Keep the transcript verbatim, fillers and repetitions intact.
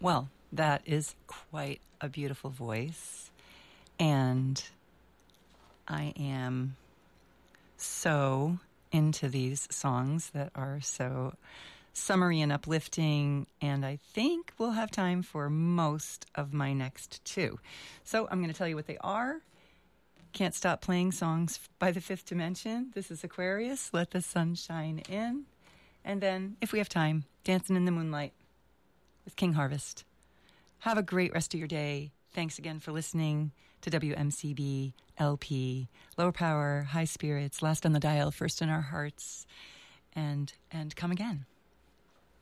Well, that is quite a beautiful voice. And I am so into these songs that are so summery and uplifting, and I think we'll have time for most of my next two. So I'm going to tell you what they are. Can't Stop Playing Songs by the Fifth Dimension. This is Aquarius, Let the Sun Shine In. And then, if we have time, Dancing in the Moonlight with King Harvest. Have a great rest of your day. Thanks again for listening to W M C B L P. Lower power, high spirits, last on the dial, first in our hearts. And and come again.